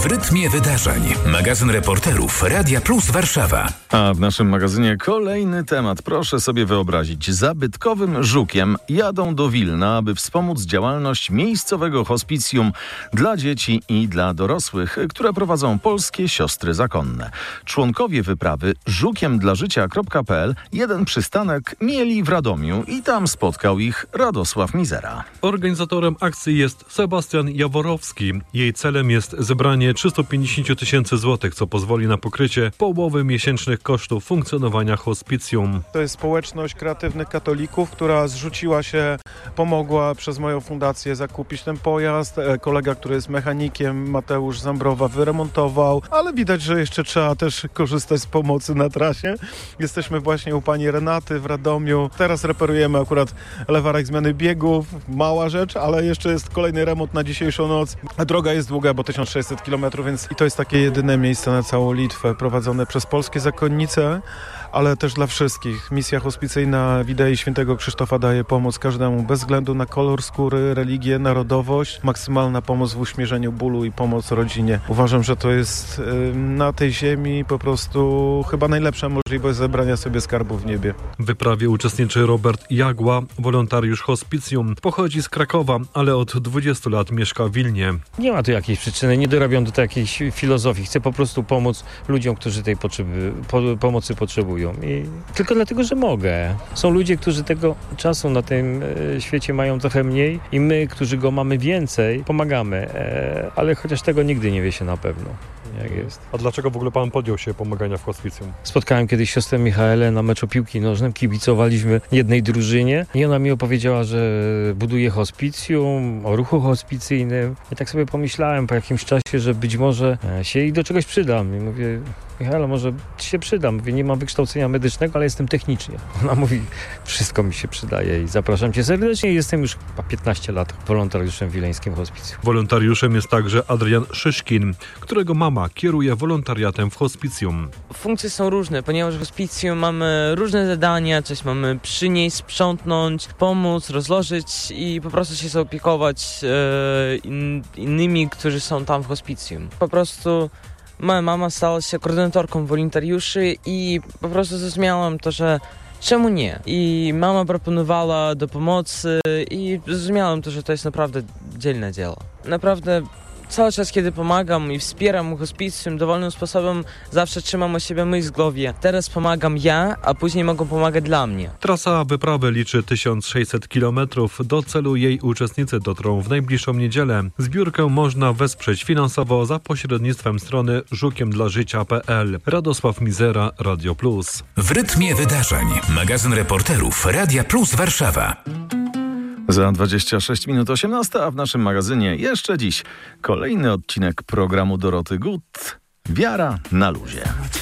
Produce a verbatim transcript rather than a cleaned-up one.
W rytmie wydarzeń. Magazyn reporterów Radia Plus Warszawa. A w naszym magazynie kolejny temat. Proszę sobie wyobrazić. Zabytkowym żukiem jadą do Wilna, aby wspomóc działalność miejscowego hospicjum dla dzieci i dla dorosłych, które prowadzą polskie siostry zakonne. Członkowie wyprawy żukiem dla życia kropka pe el jeden przystanek mieli w Radomiu i tam spotkał ich Radosław Mizera. Organizatorem akcji jest Sebastian Jaworowski. Jej celem jest zebranie trzysta pięćdziesiąt tysięcy złotych, co pozwoli na pokrycie połowy miesięcznych kosztów funkcjonowania hospicjum. To jest społeczność kreatywnych katolików, która zrzuciła się, pomogła przez moją fundację zakupić ten pojazd. Kolega, który jest mechanikiem, Mateusz Zambrowa, wyremontował, ale widać, że jeszcze trzeba też korzystać z pomocy na trasie. Jesteśmy właśnie u pani Renaty w Radomiu. Teraz reperujemy akurat lewarek zmiany biegów. Mała rzecz, ale jeszcze jest kolejny remont na dzisiejszą noc. A droga jest długa, bo tysiąc sześćset kilometrów, więc i to jest takie jedyne miejsce na całą Litwę prowadzone przez polskie zakonnice, ale też dla wszystkich. Misja hospicyjna w idei świętego Krzysztofa daje pomoc każdemu bez względu na kolor skóry, religię, narodowość. Maksymalna pomoc w uśmierzeniu bólu i pomoc rodzinie. Uważam, że to jest y, na tej ziemi po prostu chyba najlepsza możliwość zebrania sobie skarbu w niebie. W wyprawie uczestniczy Robert Jagła, wolontariusz hospicjum. Pochodzi z Krakowa, ale od dwudziestu lat mieszka w Wilnie. Nie ma tu jakiejś przyczyny, nie dorabiam do jakiejś filozofii. Chcę po prostu pomóc ludziom, którzy tej potrzeby, po, pomocy potrzebują. I tylko dlatego, że mogę. Są ludzie, którzy tego czasu na tym e, świecie mają trochę mniej i my, którzy go mamy więcej, pomagamy. E, ale chociaż tego nigdy nie wie się na pewno, jak jest. A dlaczego w ogóle pan podjął się pomagania w hospicjum? Spotkałem kiedyś siostrę Michaelę na meczu piłki nożnej, kibicowaliśmy jednej drużynie i ona mi opowiedziała, że buduje hospicjum, o ruchu hospicyjnym. I tak sobie pomyślałem po jakimś czasie, że być może się jej do czegoś przydam. I mówię, Michaela, może ci się przydam. Mówię, nie mam wykształcenia medycznego, ale jestem technicznie. Ona mówi, wszystko mi się przydaje i zapraszam cię serdecznie. Jestem już chyba piętnaście lat wolontariuszem w wileńskim hospicjum. Wolontariuszem jest także Adrian Szyszkin, którego mama kieruje wolontariatem w hospicjum. Funkcje są różne, ponieważ w hospicjum mamy różne zadania, coś mamy przynieść, sprzątnąć, pomóc, rozłożyć i po prostu się zaopiekować e, in, innymi, którzy są tam w hospicjum. Po prostu moja mama stała się koordynatorką wolontariuszy i po prostu zrozumiałam to, że czemu nie? I mama proponowała do pomocy i zrozumiałam to, że to jest naprawdę dzielne dzieło. Naprawdę cały czas, kiedy pomagam i wspieram hospicjum dowolnym sposobem, zawsze trzymam o siebie myśl w głowie. Teraz pomagam ja, a później mogą pomagać dla mnie. Trasa wyprawy liczy tysiąc sześćset kilometrów. Do celu jej uczestnicy dotrą w najbliższą niedzielę. Zbiórkę można wesprzeć finansowo za pośrednictwem strony żukiem dla życia kropka pe el. Radosław Mizera, Radio Plus. W rytmie wydarzeń. Magazyn reporterów Radia Plus Warszawa. Za dwadzieścia sześć minut osiemnasta, a w naszym magazynie jeszcze dziś kolejny odcinek programu Doroty Gut. Wiara na luzie.